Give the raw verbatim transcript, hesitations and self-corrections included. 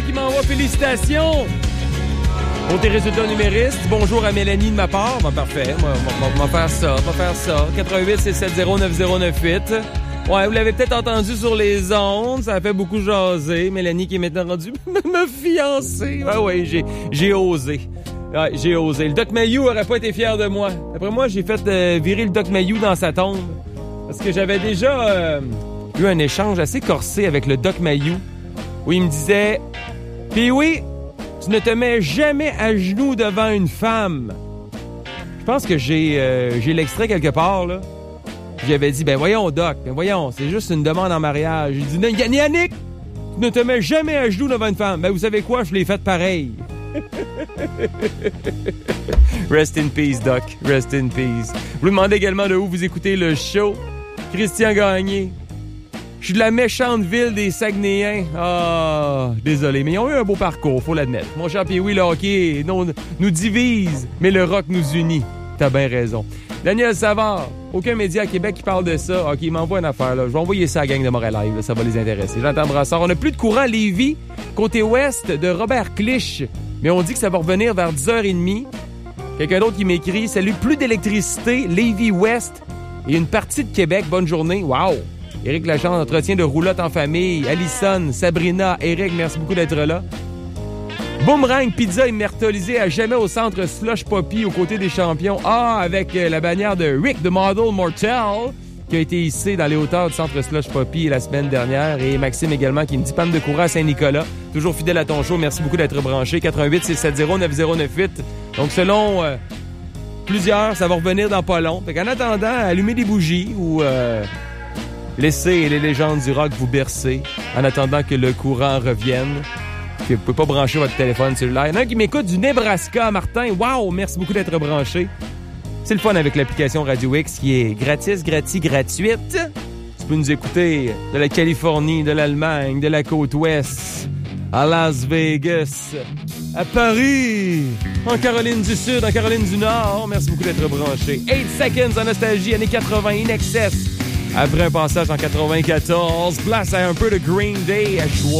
qui m'envoie félicitations pour tes résultats numéristes. Bonjour à Mélanie de ma part. Bon, parfait. On va faire ça. On va faire ça. quatre un huit six sept zéro neuf zéro neuf huit. Ouais, vous l'avez peut-être entendu sur les ondes. Ça a fait beaucoup jaser. Mélanie qui est maintenant rendue me fiancée. Ah ouais, j'ai, j'ai osé. Ouais, j'ai osé. Le Doc Mayou aurait pas été fier de moi. Après moi, j'ai fait euh, virer le Doc Mayou dans sa tombe. Parce que j'avais déjà euh, eu un échange assez corsé avec le Doc Mayou où il me disait « Puis oui, tu ne te mets jamais à genoux devant une femme. » Je pense que j'ai, euh, j'ai l'extrait quelque part, là. J'avais dit, ben voyons, Doc, ben voyons, c'est juste une demande en mariage. J'ai dit, Yannick, tu ne te mets jamais à genoux devant une femme. Ben vous savez quoi, je l'ai fait pareil. Rest in peace, Doc. Rest in peace. Vous me demandez également de où vous écoutez le show. Christian Gagné. Je suis de la méchante ville des Saguenayens. Ah, désolé, mais ils ont eu un beau parcours, faut l'admettre. Mon cher Pee-Wee, le hockey non, nous divise, mais le rock nous unit. T'as bien raison. Daniel Savard, aucun média à Québec qui parle de ça. OK, il m'envoie une affaire, là. Je vais envoyer ça à la gang de Montréal Live, là. Ça va les intéresser. J'entends Brassard. On n'a plus de courant à Lévis, côté ouest de Robert Clich. Mais on dit que ça va revenir vers dix heures trente. Quelqu'un d'autre qui m'écrit, salut, plus d'électricité, Lévis-Ouest et une partie de Québec. Bonne journée. Wow! Éric Lachance, entretien de roulotte en famille. Alison, Sabrina, Éric, merci beaucoup d'être là. Boomerang Pizza immertolisé à jamais au centre Slush Poppy aux côtés des champions. Ah, avec la bannière de Rick the Model Mortel qui a été hissé dans les hauteurs du centre Slush Poppy la semaine dernière. Et Maxime également qui me dit panne de courant à Saint-Nicolas. Toujours fidèle à ton show. Merci beaucoup d'être branché. quatre un huit six sept zéro neuf zéro neuf huit. Donc selon euh, plusieurs, ça va revenir dans pas long. Fait qu'en attendant, allumez des bougies ou euh, laissez les légendes du rock vous bercer en attendant que le courant revienne. Vous ne pouvez pas brancher votre téléphone cellulaire. Il y en a un qui m'écoute du Nebraska, Martin. Wow, merci beaucoup d'être branché. C'est le fun avec l'application Radio X qui est gratis, gratis, gratuite. Tu peux nous écouter de la Californie, de l'Allemagne, de la côte ouest, à Las Vegas, à Paris, en Caroline du Sud, en Caroline du Nord. Merci beaucoup d'être branché. eight seconds en nostalgie, années quatre-vingts, In Excess. Après un passage en quatre-vingt-quatorze, place à un peu de Green Day à choix.